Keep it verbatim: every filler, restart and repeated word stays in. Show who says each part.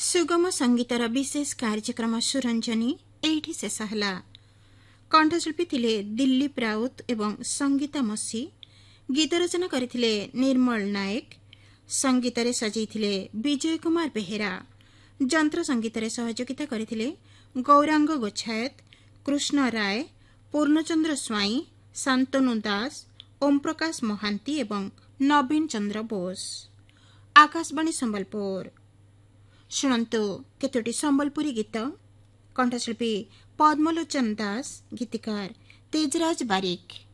Speaker 1: सुगम संगीतर विशेष कार्यक्रम सुरंजनी एठी शेष हला। कंठशिल्पी थिले दिलीप राउत एवं संगीता मसी। गीत रचना करथिले निर्मल नायक। संगीतरे सजैथिले विजय कुमार बेहेरा। जंत्र संगीतरे सहयोगिता करथिले गौरांग गोछायत, कृष्ण राय, पूर्णचंद्र स्वाई, शांतनु दास, ओम प्रकाश महांती एवं नवीन चंद्र बोस। आकाशवाणी संबलपुर। शुणन्तु केतोटी संबलपुरी गीत। कंठशिल्पी पद्मलोचन दास, गीतिकार तेजराज बारिक।